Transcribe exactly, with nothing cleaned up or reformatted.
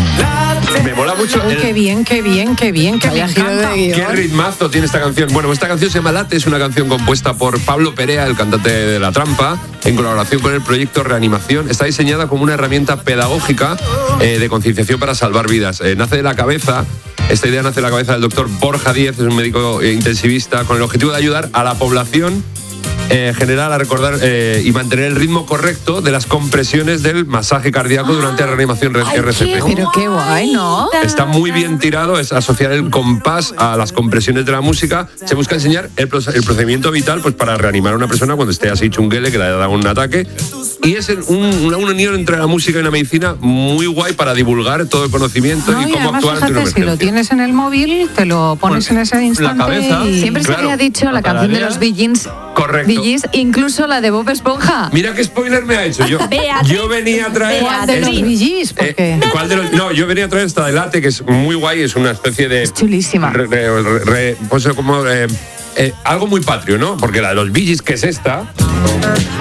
Me mola mucho. Uy, el... Qué bien, qué bien, qué bien, qué bien. Qué ritmazo tiene esta canción. Bueno, esta canción se llama Late, es una canción compuesta por Pablo Perea, el cantante de La Trampa, en colaboración con el proyecto Reanimación. Está diseñada como una herramienta pedagógica eh, de concienciación para salvar vidas. Eh, nace de la cabeza, esta idea nace de la cabeza del doctor Borja Díez, es un médico eh, intensivista, con el objetivo de ayudar a la población Eh, general a recordar eh, y mantener el ritmo correcto de las compresiones del masaje cardíaco ah, durante la reanimación R C P. Pero qué guay, ¿no? Está muy bien tirado, es asociar el compás a las compresiones de la música. Se busca enseñar el, el procedimiento vital pues para reanimar a una persona cuando esté así chunguele, que le haya dado un ataque. Y es un, una unión entre la música y la medicina muy guay para divulgar todo el conocimiento no, y, y cómo además, actuar ante una emergencia. Si lo tienes en el móvil, te lo pones pues, en ese instante. La cabeza. Y... Siempre claro, se había dicho la canción de los Bee Gees. Correcto. Bee Gees, incluso la de Bob Esponja. Mira qué spoiler me ha hecho. Yo, yo venía a traer. ¿Cuál de los Bee Gees? ¿Por qué? Eh, ¿cuál de los, no, yo venía a traer esta de Late, que es muy guay, es una especie de. Es chulísima. Re, re, re, pues como. Eh, eh, algo muy patrio, ¿no? Porque la de los Bee Gees, que es esta.